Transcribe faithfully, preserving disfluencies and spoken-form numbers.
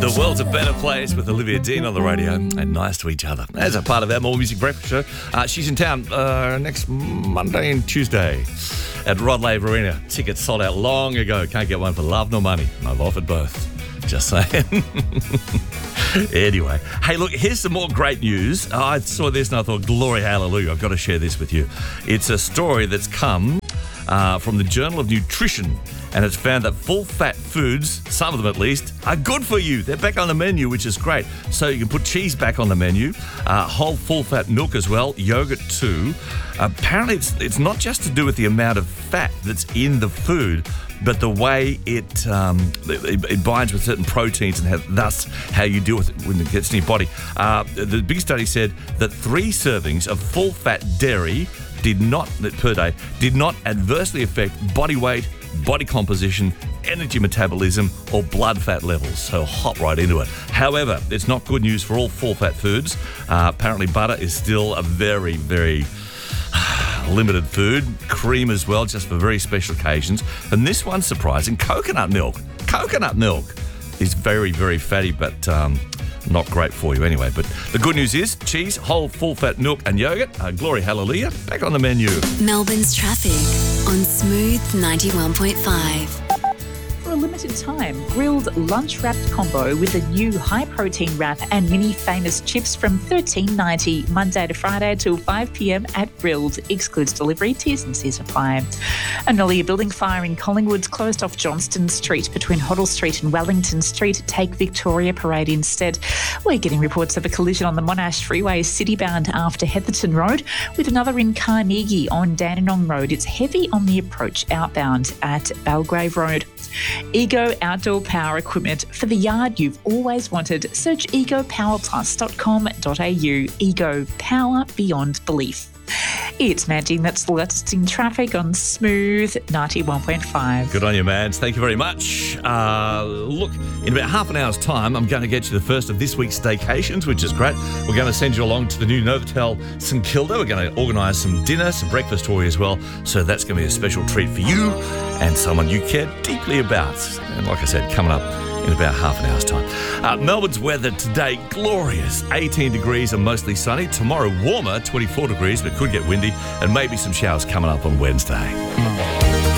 The world's a better place with Olivia Dean on the radio and nice to each other. As a part of our More Music Breakfast show, uh, she's in town uh, next Monday and Tuesday at Rod Laver Arena. Tickets sold out long ago. Can't get one for love nor money. I've offered both. Just saying. Anyway, hey, look, here's some more great news. I saw this and I thought, glory, hallelujah, I've got to share this with you. It's a story that's come uh, from the Journal of Nutrition. And it's found that full-fat foods, some of them at least, are good for you. They're back on the menu, which is great. So you can put cheese back on the menu, uh, whole full-fat milk as well, yogurt too. Apparently, it's, it's not just to do with the amount of fat that's in the food, but the way it um, it, it binds with certain proteins and how, thus how you deal with it when it gets in your body. Uh, the big study said that three servings of full-fat dairy did not, per day, did not adversely affect body weight, body composition, energy metabolism, or blood fat levels. So hop right into it. However, it's not good news for all full-fat foods. Uh, apparently butter is still a very, very limited food. Cream as well, just for very special occasions. And this one's surprising. Coconut milk. Coconut milk is very, very fatty, but um, not great for you anyway. But the good news is cheese, whole full-fat milk and yogurt. Uh, glory, hallelujah. Back on the menu. Melbourne's traffic on Smooth ninety-one point five. For a limited time, grilled lunch wrapped combo with a new high protein wrap and mini famous chips from thirteen ninety Monday to Friday till five p.m. at Grilled. Excludes delivery. T's and C's apply. An earlier building fire in Collingwood's closed off Johnston Street between Hoddle Street and Wellington Street. Take Victoria Parade instead. We're getting reports of a collision on the Monash Freeway citybound after Heatherton Road with another in Carnegie on Dandenong Road. It's heavy on the approach outbound at Belgrave Road. Ego Outdoor Power Equipment for the yard you've always wanted. Search ego power plus dot com dot a u. Ego Power Beyond Belief. It's Mandy, that's the latest in traffic on Smooth ninety-one point five. Good on you, Mads. Thank you very much. Uh, look, in about half an hour's time, I'm going to get you the first of this week's staycations, which is great. We're going to send you along to the new Novotel St Kilda. We're going to organise some dinner, some breakfast for you as well. So that's going to be a special treat for you and someone you care deeply about. And like I said, coming up in about half an hour's time. Uh, Melbourne's weather today, glorious. eighteen degrees and mostly sunny. Tomorrow, warmer, twenty-four degrees, but could get windy. And maybe some showers coming up on Wednesday.